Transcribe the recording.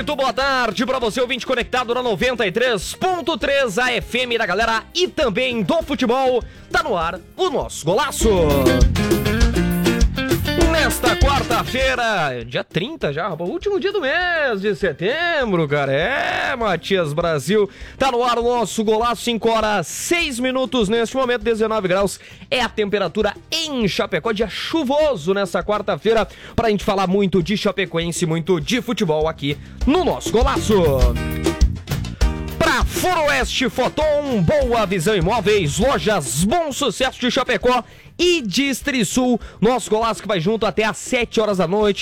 Muito boa tarde pra você, ouvinte conectado na 93.3 a FM da galera e também do futebol. Tá no ar o nosso golaço. Nesta quarta-feira, dia 30 já, último dia do mês de setembro, cara. Matias Brasil. Tá no ar o nosso golaço, 5 horas 6 minutos neste momento, 19 graus. É a temperatura em Chapecó, dia chuvoso nessa quarta-feira, pra gente falar muito de chapecoense, muito de futebol aqui no nosso golaço. Pra Foroeste Foton, Boa Visão Imóveis, lojas Bom Sucesso de Chapecó e Distrisul. Nosso golaço que vai junto até às 7 horas da noite.